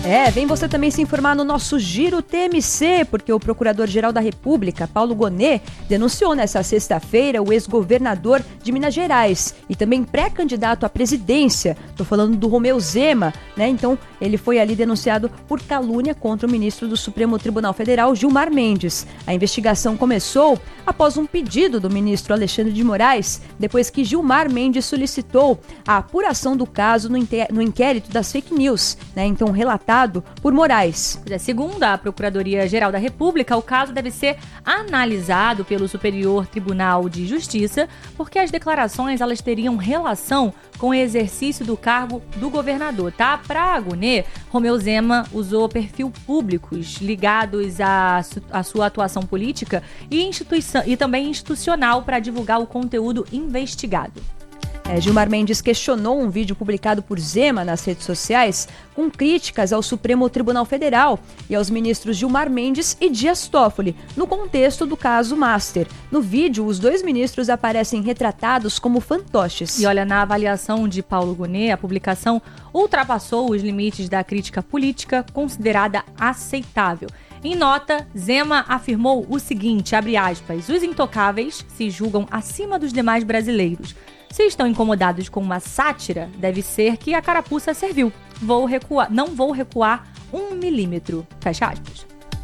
Vem você também se informar no nosso Giro TMC, porque o Procurador-Geral da República, Paulo Gonet, denunciou nesta sexta-feira o ex-governador de Minas Gerais e também pré-candidato à presidência. Estou falando do Romeu Zema, né? Então, ele foi ali denunciado por calúnia contra o ministro do Supremo Tribunal Federal, Gilmar Mendes. A investigação começou após um pedido do ministro Alexandre de Moraes, depois que Gilmar Mendes solicitou a apuração do caso no inquérito das fake news, né? Então, relatado por Moraes. Segundo a Procuradoria-Geral da República, o caso deve ser analisado pelo Superior Tribunal de Justiça, porque as declarações elas teriam relação com o exercício do cargo do governador, tá? Para Gonet, Romeu Zema usou perfil públicos ligados à sua atuação política e também institucional para divulgar o conteúdo investigado. Gilmar Mendes questionou um vídeo publicado por Zema nas redes sociais com críticas ao Supremo Tribunal Federal e aos ministros Gilmar Mendes e Dias Toffoli, no contexto do caso Master. No vídeo, os dois ministros aparecem retratados como fantoches. E olha, na avaliação de Paulo Gonet, a publicação ultrapassou os limites da crítica política considerada aceitável. Em nota, Zema afirmou o seguinte, abre aspas, os intocáveis se julgam acima dos demais brasileiros. Se estão incomodados com uma sátira, deve ser que a carapuça serviu. Não vou recuar 1 milímetro. Fecha aspas.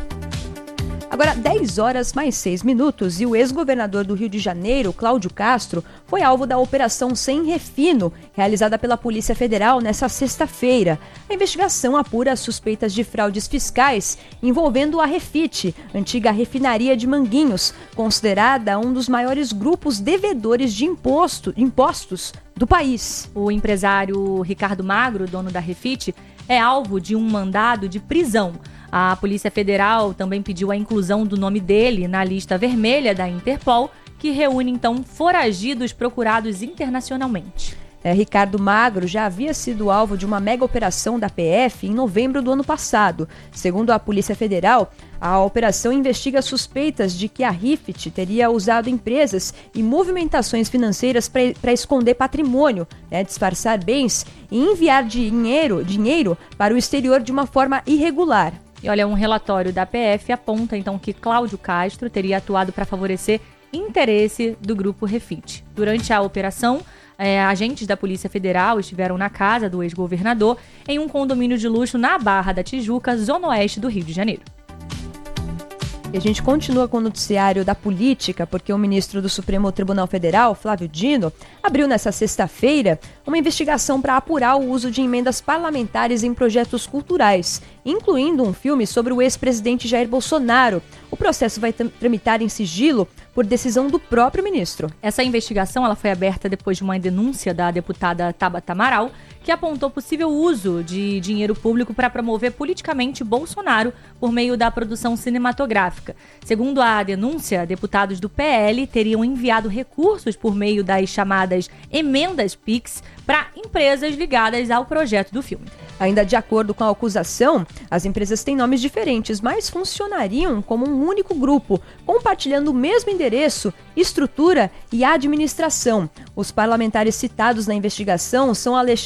Agora, 10 horas mais 6 minutos e o ex-governador do Rio de Janeiro, Cláudio Castro, foi alvo da Operação Sem Refino, realizada pela Polícia Federal nesta sexta-feira. A investigação apura suspeitas de fraudes fiscais envolvendo a Refit, antiga refinaria de Manguinhos, considerada um dos maiores grupos devedores de impostos do país. O empresário Ricardo Magro, dono da Refit, é alvo de um mandado de prisão. A Polícia Federal também pediu a inclusão do nome dele na lista vermelha da Interpol, que reúne, então, foragidos procurados internacionalmente. Ricardo Magro já havia sido alvo de uma mega operação da PF em novembro do ano passado. Segundo a Polícia Federal, a operação investiga suspeitas de que a Refit teria usado empresas e movimentações financeiras para esconder patrimônio, disfarçar bens e enviar dinheiro para o exterior de uma forma irregular. E olha, um relatório da PF aponta então que Cláudio Castro teria atuado para favorecer interesse do grupo Refit. Durante a operação, agentes da Polícia Federal estiveram na casa do ex-governador em um condomínio de luxo na Barra da Tijuca, zona oeste do Rio de Janeiro. E a gente continua com o noticiário da política, porque o ministro do Supremo Tribunal Federal, Flávio Dino, abriu nesta sexta-feira uma investigação para apurar o uso de emendas parlamentares em projetos culturais, incluindo um filme sobre o ex-presidente Jair Bolsonaro. O processo vai tramitar em sigilo por decisão do próprio ministro. Essa investigação ela foi aberta depois de uma denúncia da deputada Tabata Amaral, que apontou possível uso de dinheiro público para promover politicamente Bolsonaro por meio da produção cinematográfica. Segundo a denúncia, deputados do PL teriam enviado recursos por meio das chamadas emendas PIX para empresas ligadas ao projeto do filme. Ainda de acordo com a acusação, as empresas têm nomes diferentes, mas funcionariam como um único grupo, compartilhando o mesmo endereço, estrutura e administração. Os parlamentares citados na investigação são